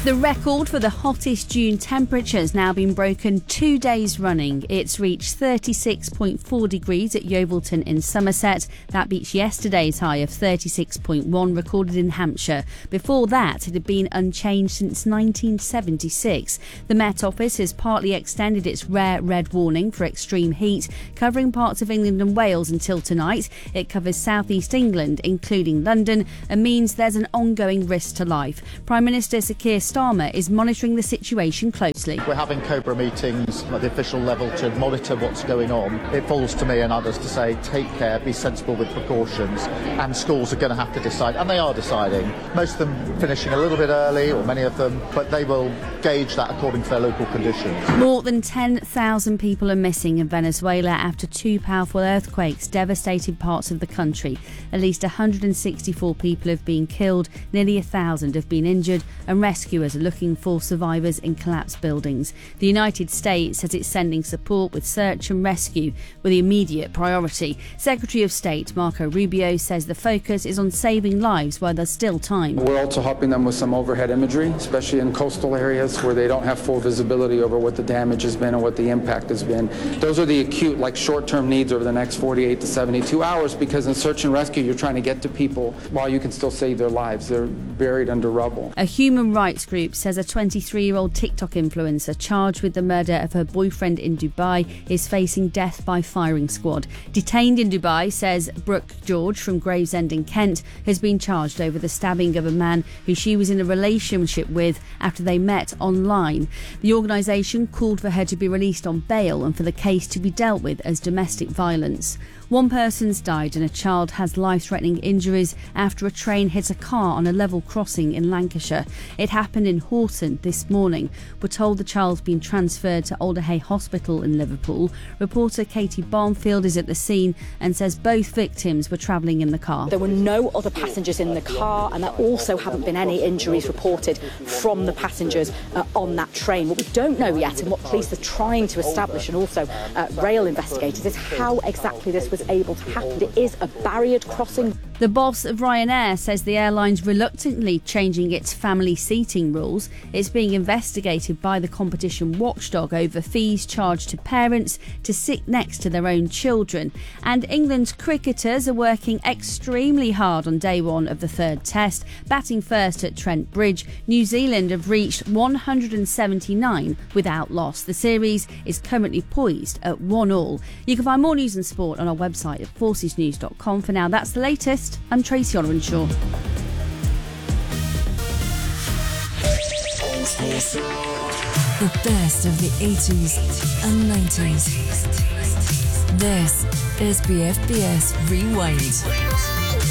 The record for the hottest June temperature has now been broken 2 days running. It's reached 36.4 degrees at Yeovilton in Somerset. That beats yesterday's high of 36.1 recorded in Hampshire. Before that, it had been unchanged since 1976. The Met Office has partly extended its rare red warning for extreme heat, covering parts of England and Wales until tonight. It covers southeast England, including London, and means there's an ongoing risk to life. Prime Minister Sir Keir Starmer is monitoring the situation closely. We're having COBRA meetings at the official level to monitor what's going on. It falls to me and others to say take care, be sensible with precautions, and schools are going to have to decide, and they are deciding. Most of them finishing a little bit early, or many of them, but they will gauge that according to their local conditions. More than 10,000 people are missing in Venezuela after two powerful earthquakes devastated parts of the country. At least 164 people have been killed, nearly 1,000 have been injured, and rescuers are looking for survivors in collapsed buildings. The United States says it's sending support with search and rescue with the immediate priority. Secretary of State Marco Rubio says the focus is on saving lives while there's still time. We're also helping them with some overhead imagery, especially in coastal areas where they don't have full visibility over what the damage has been and what the impact has been. Those are the acute, short-term needs over the next 48 to 72 hours, because in search and rescue, you're trying to get to people while you can still save their lives. They're buried under rubble. A human rights group says a 23-year-old TikTok influencer charged with the murder of her boyfriend in Dubai is facing death by firing squad. Detained in Dubai, says Brooke George from Gravesend in Kent, has been charged over the stabbing of a man who she was in a relationship with after they met online. The organisation called for her to be released on bail and for the case to be dealt with as domestic violence. One person's died and a child has life-threatening injuries after a train hit a car on a level crossing in Lancashire. It happened in Horton this morning. We're told the child's been transferred to Alderhay Hospital in Liverpool. Reporter Katie Barnfield is at the scene and says both victims were travelling in the car. There were no other passengers in the car, and there also haven't been any injuries reported from the passengers on that train. What we don't know yet, and what police are trying to establish, and also rail investigators, is how exactly this was able to happen. It is a barriered crossing. The boss of Ryanair says the airline's reluctantly changing its family seating rules. It's being investigated by the competition watchdog over fees charged to parents to sit next to their own children. And England's cricketers are working extremely hard on day one of the third test. Batting first at Trent Bridge, New Zealand have reached 179 without loss. The series is currently poised at 1-1. You can find more news and sport on our website at forcesnews.com. For now, that's the latest. I'm Tracy Olivenshaw. The best of the 80s and 90s. This is BFBS Rewind.